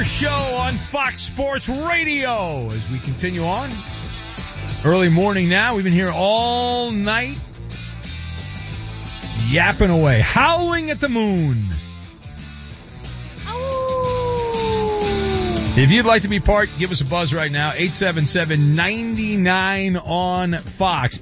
Show on Fox Sports Radio as we continue on. Early morning now. We've been here all night yapping away, howling at the moon. If you'd like to be part, give us a buzz right now. 877-99 on Fox.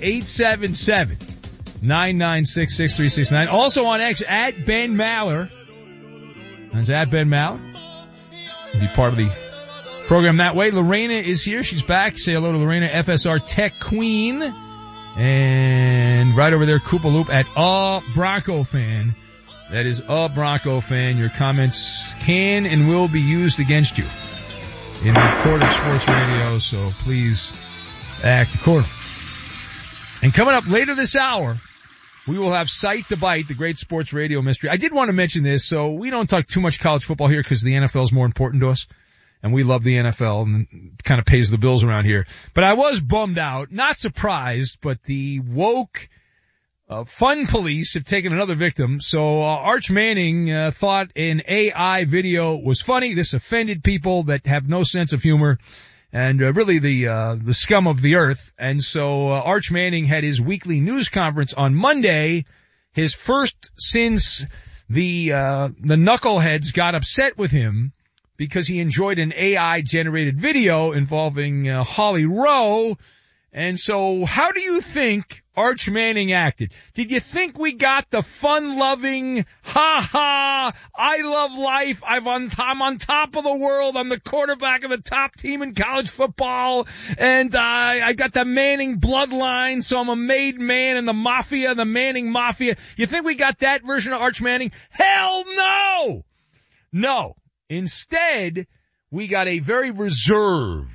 877-996-6369. Also on X at Ben Maller. That's at Ben Maller. Be part of the program that way. Lorena is here. She's back. Say hello to Lorena, FSR Tech Queen. And right over there, Koopa Loop at Bronco Fan. That is Bronco Fan. Your comments can and will be used against you in the court of sports radio, so please act accordingly. And coming up later this hour, we will have Sight to Bite, the great sports radio mystery. I did want to mention this, so we don't talk too much college football here because the NFL is more important to us, and we love the NFL and it kind of pays the bills around here. But I was bummed out, not surprised, but the woke fun police have taken another victim. So Arch Manning thought an AI video was funny. This offended people that have no sense of humor and really the scum of the earth. And so Arch Manning had his weekly news conference on Monday, his first since the knuckleheads got upset with him because he enjoyed an AI generated video involving Holly Rowe. And so how do you think Arch Manning acted? Did you think we got the fun-loving, ha-ha, I love life, I'm on top of the world, I'm the quarterback of the top team in college football, and I got the Manning bloodline, so I'm a made man in the mafia, the Manning mafia? You think we got that version of Arch Manning? Hell no! No. Instead, we got a very reserved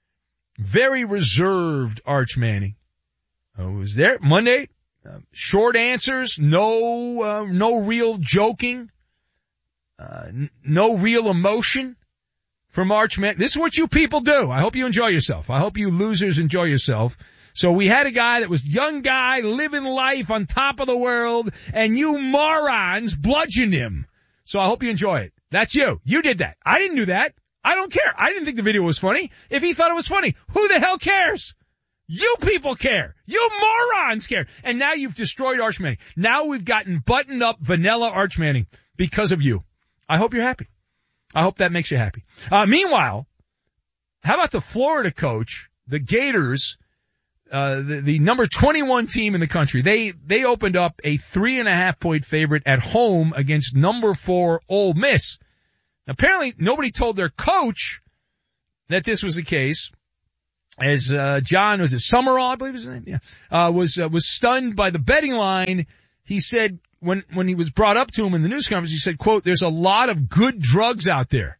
Arch Manning. Was there Monday? Short answers, no real joking, no real emotion from Arch Manning. This is what you people do. I hope you enjoy yourself. I hope you losers enjoy yourself. So we had a guy that was young guy living life on top of the world, and you morons bludgeoned him. So I hope you enjoy it. That's you. You did that. I didn't do that. I don't care. I didn't think the video was funny. If he thought it was funny, who the hell cares? You people care. You morons care. And now you've destroyed Arch Manning. Now we've gotten buttoned up vanilla Arch Manning because of you. I hope you're happy. I hope that makes you happy. Meanwhile, how about the Florida coach, the Gators, the number 21 team in the country? They opened up a 3.5 point favorite at home against number 4 Ole Miss. Apparently, nobody told their coach that this was the case. As John, was it Summerall, I believe his name? Yeah. Was stunned by the betting line. He said when he was brought up to him in the news conference, he said, quote, "There's a lot of good drugs out there."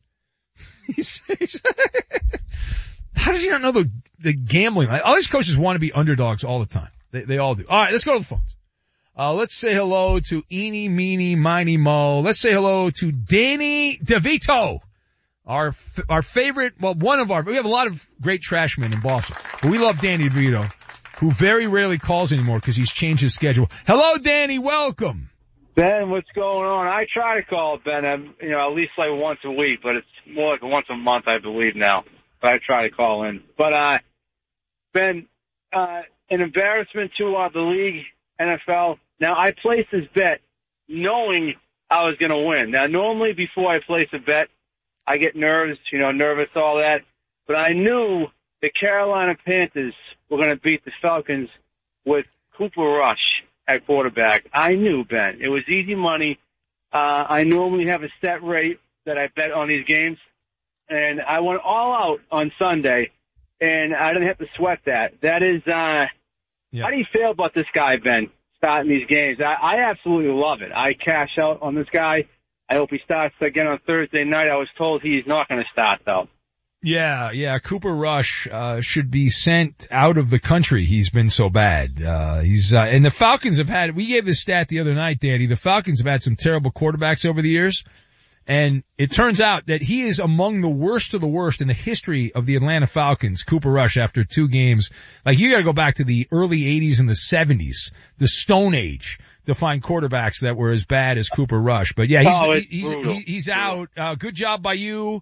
How did you not know the gambling? All these coaches want to be underdogs all the time. They all do. All right, let's go to the phones. Let's say hello to Eeny, Meeny, Miny, Mo. Let's say hello to Danny DeVito. Our favorite, well, we have a lot of great trash men in Boston, but we love Danny DeVito, who very rarely calls anymore because he's changed his schedule. Hello, Danny. Welcome. Ben, what's going on? I try to call Ben, at least like once a week, but it's more like once a month, I believe now. But I try to call in. But, Ben, an embarrassment to the league, NFL. Now, I placed this bet knowing I was going to win. Now, normally before I place a bet, I get nervous, all that. But I knew the Carolina Panthers were going to beat the Falcons with Cooper Rush at quarterback. I knew, Ben. It was easy money. I normally have a set rate that I bet on these games. And I went all out on Sunday, and I didn't have to sweat that. That is, How do you feel about this guy, Ben, starting these games? I absolutely love it. I cash out on this guy. I hope he starts again on Thursday night. I was told he's not going to start, though. Yeah. Cooper Rush should be sent out of the country. He's been so bad. And the Falcons we gave this stat the other night, Danny. The Falcons have had some terrible quarterbacks over the years. And it turns out that he is among the worst of the worst in the history of the Atlanta Falcons, Cooper Rush, after 2 games. Like, you gotta go back to the early 80s and the 70s, the Stone Age, to find quarterbacks that were as bad as Cooper Rush. But yeah, he's out. Good job by you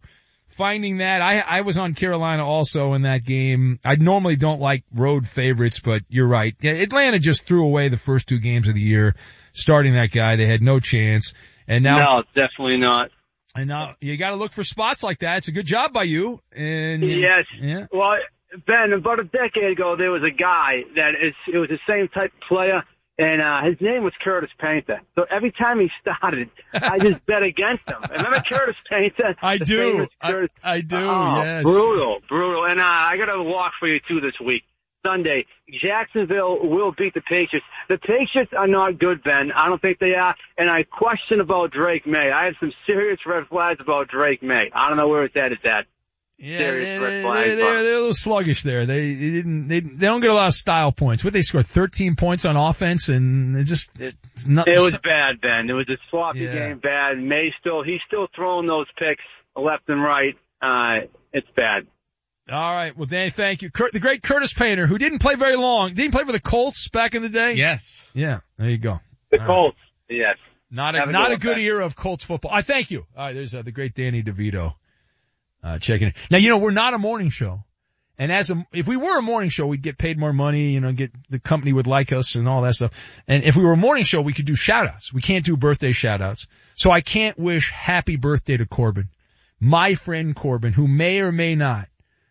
finding that. I was on Carolina also in that game. I normally don't like road favorites, but you're right. Yeah, Atlanta just threw away the first 2 games of the year. Starting that guy, they had no chance. And now, no, definitely not. And now you got to look for spots like that. It's a good job by you. And yes. Yeah. Well, Ben, about a decade ago, there was a guy it was the same type of player, and his name was Curtis Painter. So every time he started, I just bet against him. Remember Curtis Painter? I do. I do. Oh, yes. Brutal. And I got a walk for you too this week. Sunday, Jacksonville will beat the Patriots. The Patriots are not good, Ben. I don't think they are. And I question about Drake May. I have some serious red flags about Drake May. I don't know where his head is at. Yeah, they're a little sluggish there. They don't get a lot of style points. What, they scored 13 points on offense, and it was bad, Ben. It was a sloppy game, bad. May he's still throwing those picks left and right. It's bad. All right. Well, Danny, thank you. The great Curtis Painter, who didn't play very long. Didn't he play for the Colts back in the day? Yes. Yeah. There you go. The Colts. Yes. Not a good era of Colts football. I thank you. All right. There's the great Danny DeVito, checking in. Now, we're not a morning show. And if we were a morning show, we'd get paid more money, the company would like us and all that stuff. And if we were a morning show, we could do shout outs. We can't do birthday shout outs. So I can't wish happy birthday to Corbin. My friend Corbin, who may or may not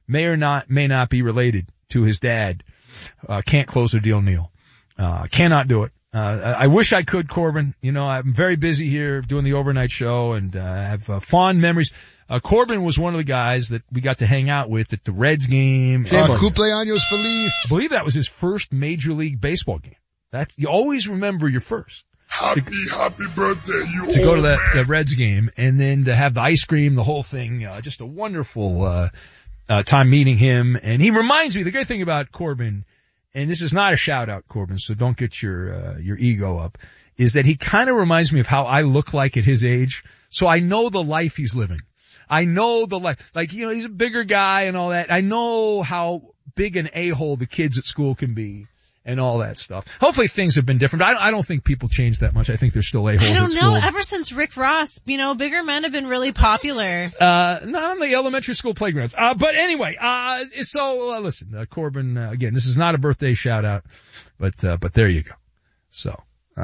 be related to his dad. Can't close the deal, Neil. Cannot do it. I wish I could, Corbin. I'm very busy here doing the overnight show and have fond memories. Corbin was one of the guys that we got to hang out with at the Reds game. Cumpleaños feliz. I believe that was his first Major League Baseball game. You always remember your first. Happy birthday, you to go to the Reds game and then to have the ice cream, the whole thing, just a wonderful, time meeting him. And he reminds me, the great thing about Corbin, and this is not a shout out, Corbin, so don't get your ego up, is that he kind of reminds me of how I look like at his age. So I know the life he's living. I know the life, he's a bigger guy and all that. I know how big an a-hole the kids at school can be. And all that stuff. Hopefully things have been different. I don't think people change that much. I think they're still a-holes at school. I don't know. Ever since Rick Ross, bigger men have been really popular. Not on the elementary school playgrounds. But anyway, listen, Corbin, again, this is not a birthday shout out, but there you go. So,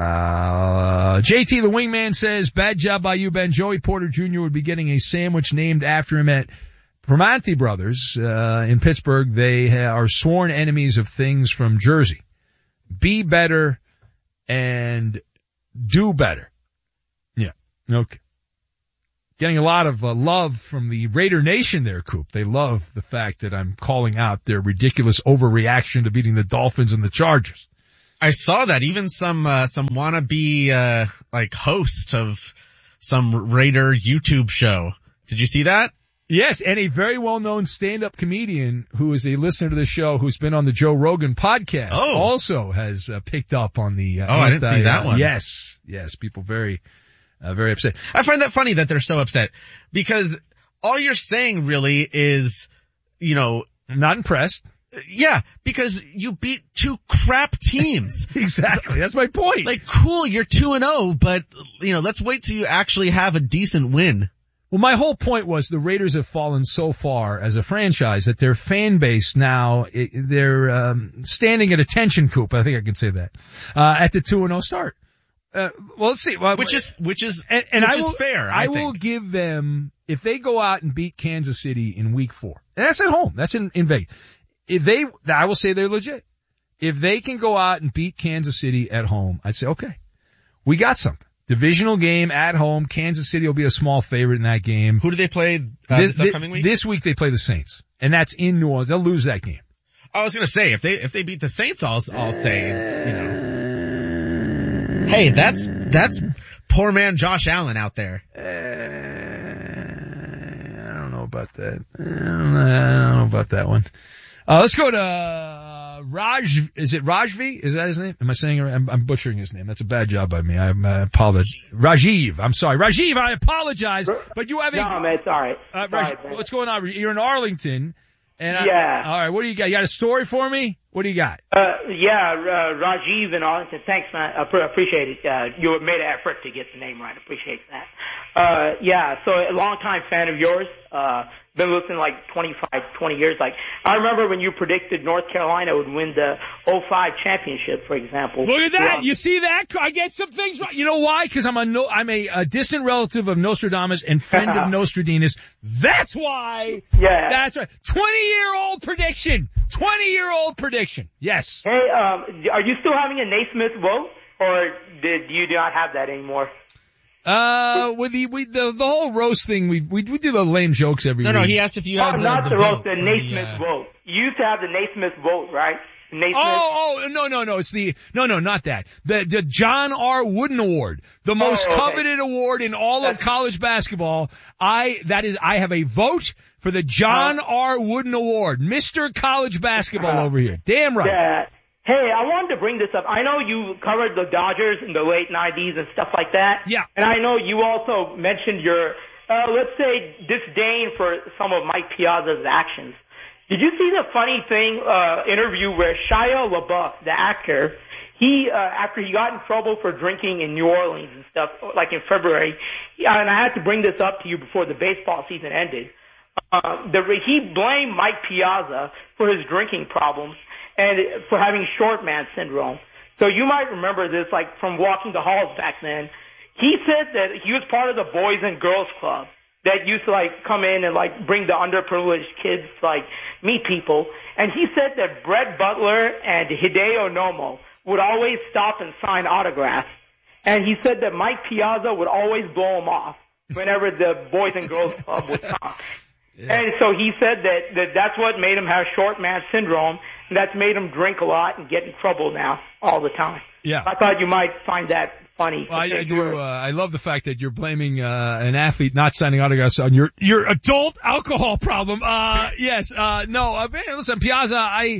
JT the Wingman says, bad job by you, Ben. Joey Porter Jr. would be getting a sandwich named after him at Primanti Brothers, in Pittsburgh. They are sworn enemies of things from Jersey. Be better and do better. Yeah. Okay. Getting a lot of love from the Raider Nation there, Coop. They love the fact that I'm calling out their ridiculous overreaction to beating the Dolphins and the Chargers. I saw that. Even some wannabe, host of some Raider YouTube show. Did you see that? Yes, and a very well-known stand-up comedian who is a listener to the show, who's been on the Joe Rogan podcast, also has picked up on the. I didn't see that one. Yes, people very upset. I find that funny that they're so upset because all you're saying really is, not impressed. Yeah, because you beat 2 crap teams. Exactly, that's my point. Cool, you're 2-0, but let's wait till you actually have a decent win. Well, my whole point was the Raiders have fallen so far as a franchise that their fan base now, they're standing at attention, Coop. I think I can say that, at the 2-0 start. Well, let's see. Which is fair, I think. will give them, if they go out and beat Kansas City in week 4, and that's at home, that's in Vegas. I will say they're legit. If they can go out and beat Kansas City at home, I'd say, okay, we got something. Divisional game at home. Kansas City will be a small favorite in that game. Who do they play this upcoming week? This week they play the Saints, and that's in New Orleans. They'll lose that game. I was gonna say if they beat the Saints, I'll say hey, that's poor man Josh Allen out there. I don't know about that. I don't know about that one. Let's go to Raj. Is it Rajvi? Is that his name? Am I saying it right? I'm butchering his name. That's a bad job by me. I apologize. Rajiv. I'm sorry. Rajiv, I apologize. But you have No, man, it's all right. What's going on? You're in Arlington. And yeah. All right. What do you got? You got a story for me? What do you got? Rajiv in Arlington. Thanks, man. I appreciate it. You made an effort to get the name right. Appreciate that. So a longtime fan of yours. been listening like 20 years. Like, I remember when you predicted North Carolina would win the 05 championship, for example. Look at that. You see that? I get some things right. You know why? Because I'm a distant relative of Nostradamus and friend of Nostradamus. That's why. Yeah. That's right. 20-year-old prediction. 20-year-old prediction. Yes. Hey, are you still having a Naismith vote, or do you not have that anymore? With the whole roast thing, we do the lame jokes every week. No, he asked if you had not the roast, the vote Naismith vote. You used to have the Naismith vote, right? Naismith. No, it's not that. The John R. Wooden Award, the most coveted award in all of college basketball. I have a vote for the John R. Wooden Award, Mr. College Basketball over here. Damn right. Yeah. Hey, I wanted to bring this up. I know you covered the Dodgers in the late 90s and stuff like that. Yeah. And I know you also mentioned your, let's say, disdain for some of Mike Piazza's actions. Did you see the funny thing, interview where Shia LaBeouf, the actor, he, after he got in trouble for drinking in New Orleans and stuff, like in February, and I had to bring this up to you before the baseball season ended, he blamed Mike Piazza for his drinking problems and for having short man syndrome. So you might remember this, like, from walking the halls back then. He said that he was part of the Boys and Girls Club that used to, like, come in and, like, bring the underprivileged kids to, like, meet people. And he said that Brett Butler and Hideo Nomo would always stop and sign autographs. And he said that Mike Piazza would always blow him off whenever the Boys and Girls Club would come. Yeah. And so he said that's what made him have short man syndrome, and that's made him drink a lot and get in trouble now all the time. Yeah. I thought you might find that funny. Well, I do. I love the fact that you're blaming an athlete not signing autographs on your adult alcohol problem. Yes. No. Listen, Piazza.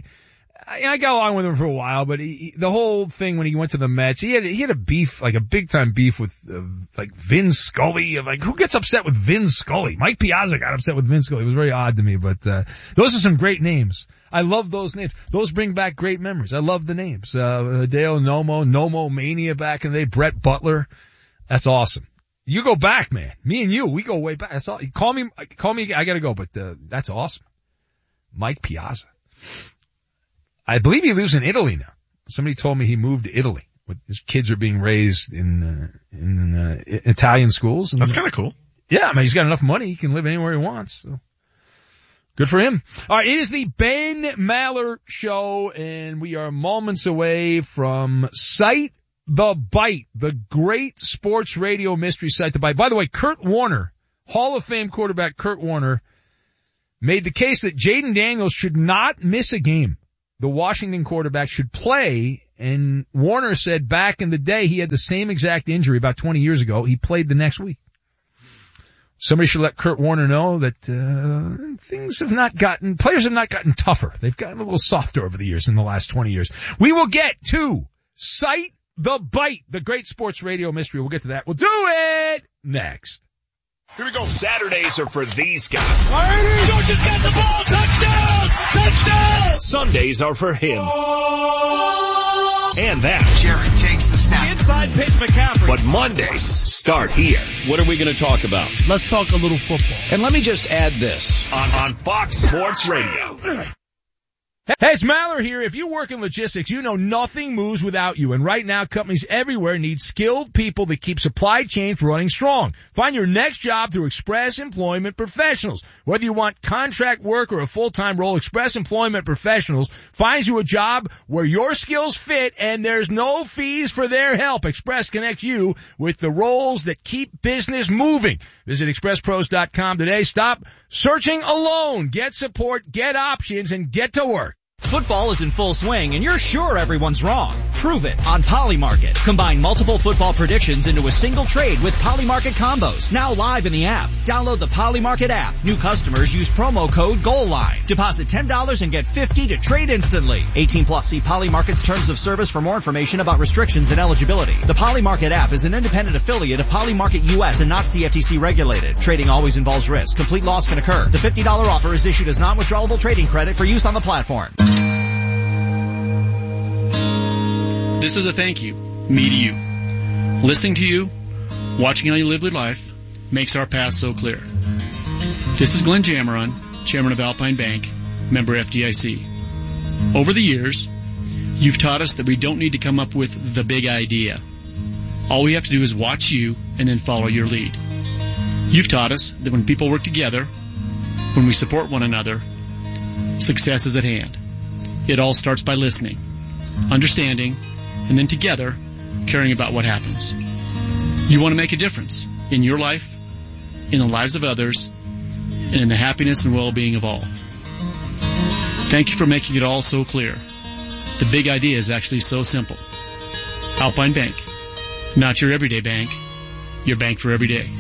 I got along with him for a while, but the whole thing when he went to the Mets, he had a beef, like a big time beef with like Vin Scully. Like, who gets upset with Vin Scully? Mike Piazza got upset with Vin Scully. It was very odd to me, but those are some great names. I love those names. Those bring back great memories. I love the names. Hideo Nomo Mania back in the day, Brett Butler. That's awesome. You go back, man. Me and you, we go way back. That's all. Call me. I gotta go, but that's awesome. Mike Piazza. I believe he lives in Italy now. Somebody told me he moved to Italy. His kids are being raised in Italian schools. And, that's kind of cool. Yeah, I mean, he's got enough money. He can live anywhere he wants. So. Good for him. All right, it is the Ben Maller Show, and we are moments away from Cite the Bite, the great sports radio mystery Cite the Bite. By the way, Kurt Warner, Hall of Fame quarterback Kurt Warner, made the case that Jaden Daniels should not miss a game. The Washington quarterback should play, and Warner said back in the day he had the same exact injury about 20 years ago. He played the next week. Somebody should let Kurt Warner know that players have not gotten tougher. They've gotten a little softer over the years in the last 20 years. We will get to Cite the Bite, the great sports radio mystery. We'll get to that. We'll do it next. Here we go. Saturdays are for these guys. George has got the ball. Touchdown! Touchdown! Sundays are for him. And that. Jerry takes the snap. Inside pitch McCaffrey. But Mondays start here. What are we going to talk about? Let's talk a little football. And let me just add this. On Fox Sports Radio. Hey, it's Maller here. If you work in logistics, you know nothing moves without you. And right now, companies everywhere need skilled people that keep supply chains running strong. Find your next job through Express Employment Professionals. Whether you want contract work or a full-time role, Express Employment Professionals finds you a job where your skills fit and there's no fees for their help. Express connects you with the roles that keep business moving. Visit expresspros.com today. Stop searching alone. Get support, get options, and get to work. Football is in full swing, and you're sure everyone's wrong. Prove it on Polymarket. Combine multiple football predictions into a single trade with Polymarket combos. Now live in the app. Download the Polymarket app. New customers use promo code GOALLINE. Deposit $10 and get $50 to trade instantly. 18+. See Polymarket's terms of service for more information about restrictions and eligibility. The Polymarket app is an independent affiliate of Polymarket US and not CFTC regulated. Trading always involves risk. Complete loss can occur. The $50 offer is issued as non-withdrawable trading credit for use on the platform. This is a thank you, me to you. Listening to you, watching how you live your life, makes our path so clear. This is Glenn Jameron, Chairman of Alpine Bank, member FDIC. Over the years, you've taught us that we don't need to come up with the big idea. All we have to do is watch you and then follow your lead. You've taught us that when people work together, when we support one another, success is at hand. It all starts by listening, understanding, and then together, caring about what happens. You want to make a difference in your life, in the lives of others, and in the happiness and well-being of all. Thank you for making it all so clear. The big idea is actually so simple. Alpine Bank. Not your everyday bank, your bank for every day.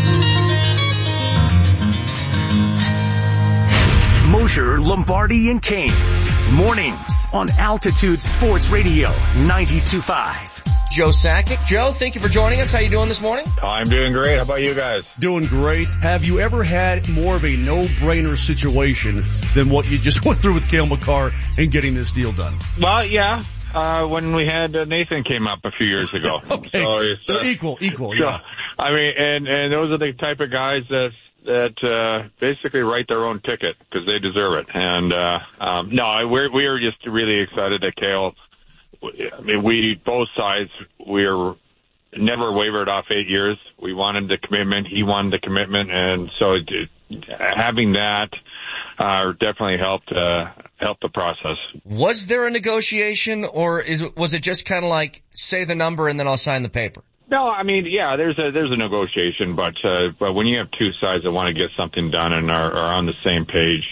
Mosher, Lombardi, and Kane. Mornings on Altitude Sports Radio 92.5. Joe Sakic. Joe, thank you for joining us. How you doing this morning? I'm doing great. How about you guys? Doing great. Have you ever had more of a no-brainer situation than what you just went through with Cale Makar and getting this deal done? Well, yeah. When we had Nathan came up a few years ago. Okay. So equal, yeah. I mean, and those are the type of guys that basically write their own ticket because they deserve it. And no, we are just really excited that Cale. I mean, both sides, we're never wavered off 8 years. We wanted the commitment. He wanted the commitment. And so having that definitely helped the process. Was there a negotiation, or was it just kind of like, say the number and then I'll sign the paper? No, I mean, yeah, there's a negotiation, but when you have two sides that want to get something done and are on the same page,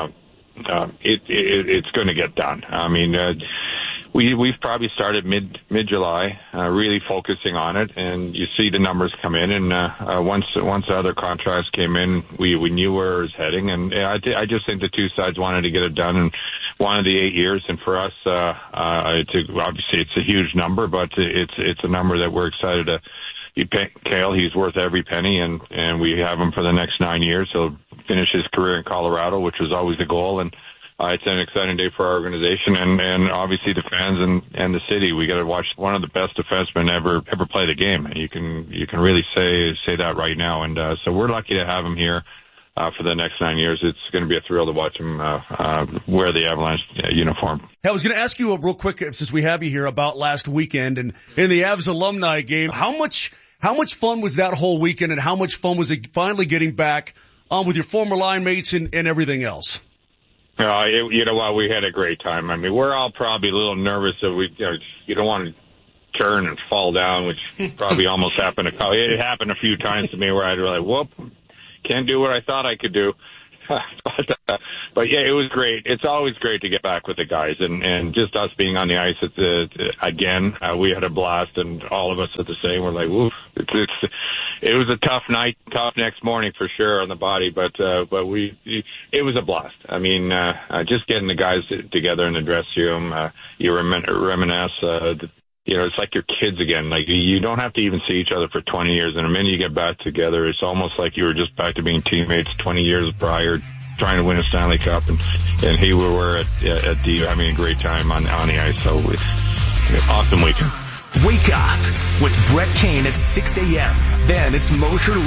it's going to get done. I mean, we've probably started mid-July, really focusing on it, and you see the numbers come in, and once the other contracts came in, we knew where it was heading, and I just think the two sides wanted to get it done and wanted the 8 years, and for us, obviously it's a huge number, but it's a number that we're excited to. Cale, he's worth every penny, and we have him for the next 9 years. He'll finish his career in Colorado, which was always the goal, and it's an exciting day for our organization and obviously the fans and the city. We got to watch one of the best defensemen ever play the game. You can really say that right now, and so we're lucky to have him here for the next 9 years. It's going to be a thrill to watch him wear the Avalanche uniform. Hey, I was going to ask you real quick, since we have you here, about last weekend and in the Avs alumni game. How much fun was that whole weekend, and how much fun was it finally getting back with your former line mates and everything else? You know what? We had a great time. I mean, we're all probably a little nervous that you don't want to turn and fall down, which probably almost happened. It happened a few times to me where I'd be like, whoop, can't do what I thought I could do. But yeah, it was great. It's always great to get back with the guys, and just us being on the ice again. We had a blast, and all of us at the same. We're like, woof. It was a tough night, tough next morning for sure on the body, but it was a blast. I mean, just getting the guys together in the dressing room. You reminisce. It's like your kids again. Like, you don't have to even see each other for 20 years. And the minute you get back together, it's almost like you were just back to being teammates 20 years prior, trying to win a Stanley Cup. And here we were at the having a great time on the ice. So, awesome weekend. Wake up with Brett Kane at 6 a.m. Then it's Mosher